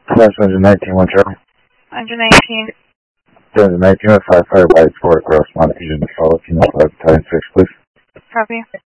That's 119, one Charlie. 119. 119 with 5 firefights for gross modification to follow. Can you 5 times 6, please? Copy.